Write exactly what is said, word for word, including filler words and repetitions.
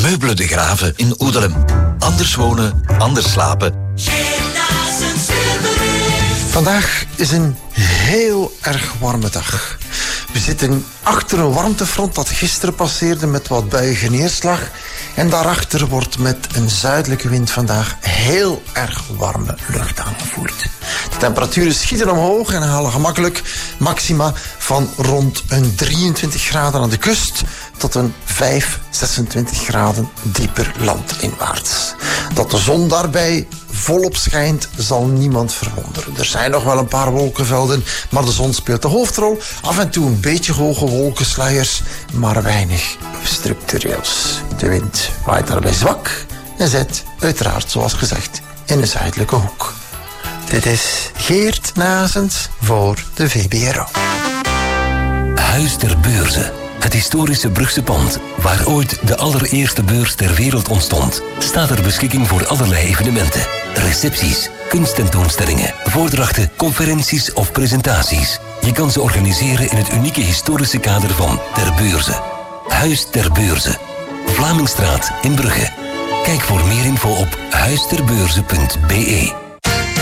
Meubelen de Graven in Oedelem. Anders wonen, anders slapen. Vandaag is een heel erg warme dag. We zitten achter een warmtefront dat gisteren passeerde met wat buiige neerslag. En daarachter wordt met een zuidelijke wind vandaag heel erg warme lucht aangevoerd. De temperaturen schieten omhoog en halen gemakkelijk maxima van rond een drieëntwintig graden aan de kust tot een vijf, zesentwintig graden dieper landinwaarts. Dat de zon daarbij volop schijnt zal niemand verwonderen. Er zijn nog wel een paar wolkenvelden, maar de zon speelt de hoofdrol. Af en toe een beetje hoge wolkensluiers, maar weinig structureels. De wind waait daarbij zwak en zit uiteraard, zoals gezegd, in de zuidelijke hoek. Dit is Geert Nazens voor de V B R O. Huis ter Beurze. Het historische Brugse pand, waar ooit de allereerste beurs ter wereld ontstond, staat ter beschikking voor allerlei evenementen. Recepties, kunsttentoonstellingen, voordrachten, conferenties of presentaties. Je kan ze organiseren in het unieke historische kader van Ter Beurze. Huis ter Beurze. Vlamingstraat in Brugge. Kijk voor meer info op huisterbeurze punt be.